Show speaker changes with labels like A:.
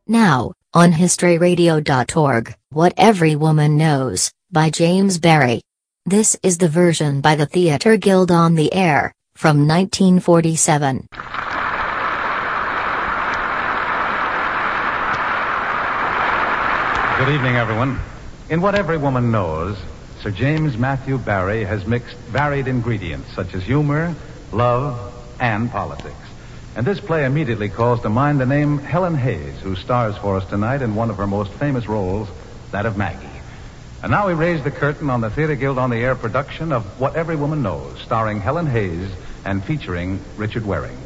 A: Now, on historyradio.org, What Every Woman Knows, by James Barrie. This is the version by the Theatre Guild on the Air, from 1947.
B: Good evening, everyone. In What Every Woman Knows, Sir James Matthew Barrie has mixed varied ingredients such as humor, love, and politics. And this play immediately calls to mind the name Helen Hayes, who stars for us tonight in one of her most famous roles, that of Maggie. And now we raise the curtain on the Theatre Guild on the Air production of What Every Woman Knows, starring Helen Hayes and featuring Richard Waring.